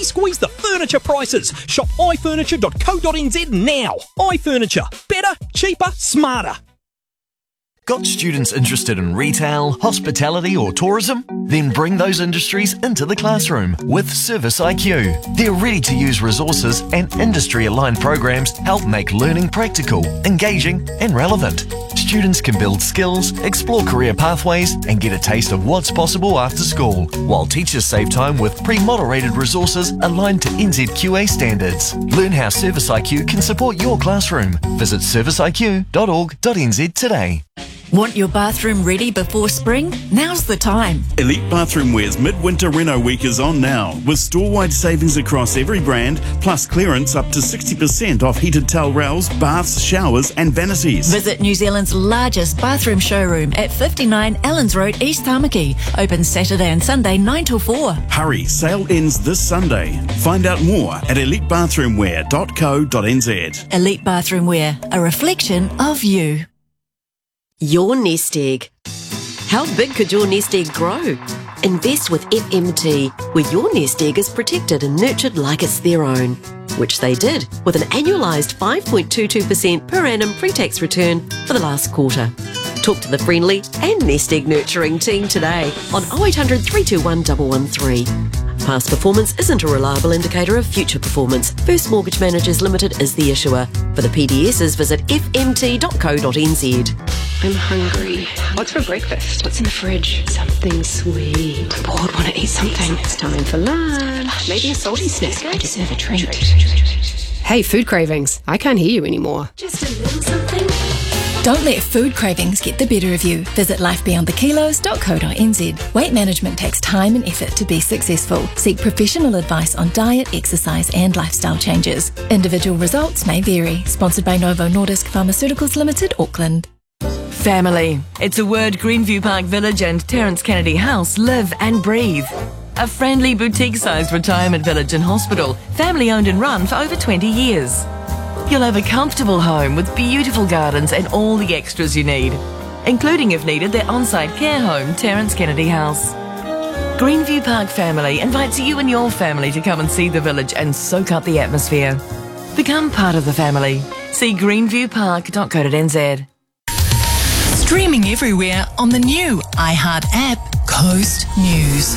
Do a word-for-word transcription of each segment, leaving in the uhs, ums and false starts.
Squeeze, squeeze the furniture prices. Shop i furniture dot co dot n z now. iFurniture. Better, cheaper, smarter. Got students interested in retail, hospitality or tourism? Then bring those industries into the classroom with Service I Q. Their ready-to-use resources and industry-aligned programs help make learning practical, engaging and relevant. Students can build skills, explore career pathways and get a taste of what's possible after school, while teachers save time with pre-moderated resources aligned to N Z Q A standards. Learn how Service I Q can support your classroom. Visit service I Q dot org dot n z today. Want your bathroom ready before spring? Now's the time. Elite Bathroom Wear's Midwinter Reno Week is on now, with store-wide savings across every brand, plus clearance up to sixty percent off heated towel rails, baths, showers and vanities. Visit New Zealand's largest bathroom showroom at fifty-nine Allens Road, East Tamaki. Open Saturday and Sunday nine till four. Hurry, sale ends this Sunday. Find out more at elite bathroom wear dot co dot n z. Elite Bathroom Wear, a reflection of you. Your nest egg. How big could your nest egg grow? Invest with F M T, where your nest egg is protected and nurtured like it's their own, which they did with an annualised five point two two percent per annum pre-tax return for the last quarter. Talk to the friendly and nest egg nurturing team today on oh eight hundred, three two one, one one three. Past performance isn't a reliable indicator of future performance. First Mortgage Managers Limited is the issuer. For the P D Ss, visit f m t dot co dot n z. I'm hungry. What's for breakfast? What's in the fridge? Something sweet. I'm bored, want to eat something. It's time for lunch. Maybe a salty snack. I deserve a treat. Hey, food cravings. I can't hear you anymore. Just a little something. Don't let food cravings get the better of you. Visit life beyond the kilos dot co dot n z. Weight management takes time and effort to be successful. Seek professional advice on diet, exercise and lifestyle changes. Individual results may vary. Sponsored by Novo Nordisk Pharmaceuticals Limited, Auckland. Family. It's a word Greenview Park Village and Terence Kennedy House live and breathe. A friendly boutique-sized retirement village and hospital, family-owned and run for over twenty years. You'll have a comfortable home with beautiful gardens and all the extras you need, including, if needed, their on-site care home, Terence Kennedy House. Greenview Park Family invites you and your family to come and see the village and soak up the atmosphere. Become part of the family. See greenview park dot co dot n z. Streaming everywhere on the new iHeart app, Coast News.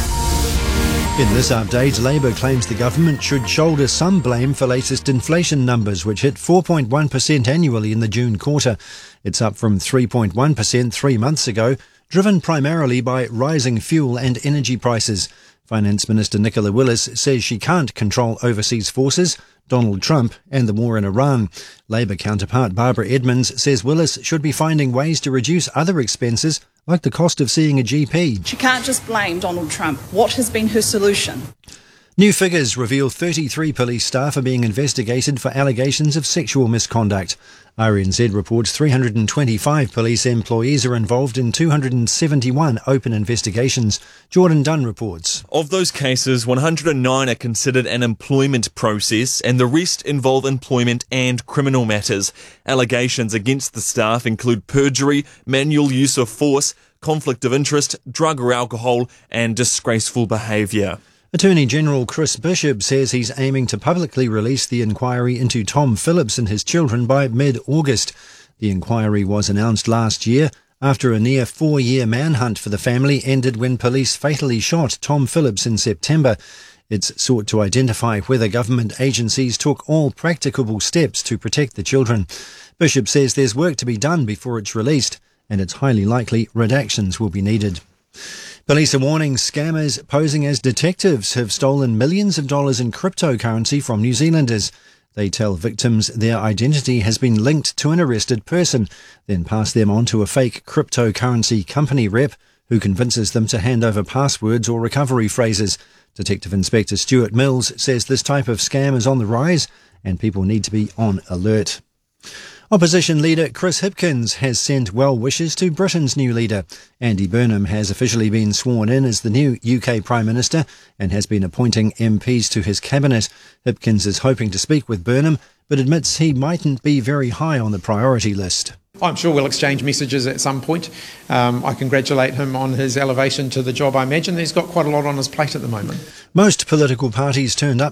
In this update, Labour claims the government should shoulder some blame for latest inflation numbers, which hit four point one percent annually in the June quarter. It's up from three point one percent three months ago, driven primarily by rising fuel and energy prices. Finance Minister Nicola Willis says she can't control overseas forces, Donald Trump and the war in Iran. Labour counterpart Barbara Edmonds says Willis should be finding ways to reduce other expenses, like the cost of seeing a G P. She can't just blame Donald Trump. What has been her solution? New figures reveal thirty-three police staff are being investigated for allegations of sexual misconduct. R N Z reports three hundred twenty-five police employees are involved in two hundred seventy-one open investigations. Jordan Dunn reports. Of those cases, one hundred nine are considered an employment process and the rest involve employment and criminal matters. Allegations against the staff include perjury, manual use of force, conflict of interest, drug or alcohol and disgraceful behaviour. Attorney General Chris Bishop says he's aiming to publicly release the inquiry into Tom Phillips and his children by mid-August. The inquiry was announced last year after a near four-year manhunt for the family ended when police fatally shot Tom Phillips in September. It's sought to identify whether government agencies took all practicable steps to protect the children. Bishop says there's work to be done before it's released, and it's highly likely redactions will be needed. Police are warning scammers posing as detectives have stolen millions of dollars in cryptocurrency from New Zealanders. They tell victims their identity has been linked to an arrested person, then pass them on to a fake cryptocurrency company rep who convinces them to hand over passwords or recovery phrases. Detective Inspector Stuart Mills says this type of scam is on the rise and people need to be on alert. Opposition leader Chris Hipkins has sent well wishes to Britain's new leader. Andy Burnham has officially been sworn in as the new U K Prime Minister and has been appointing M Ps to his cabinet. Hipkins is hoping to speak with Burnham, but admits he mightn't be very high on the priority list. I'm sure we'll exchange messages at some point. Um, I congratulate him on his elevation to the job. I imagine he's got quite a lot on his plate at the moment. Most political parties turned up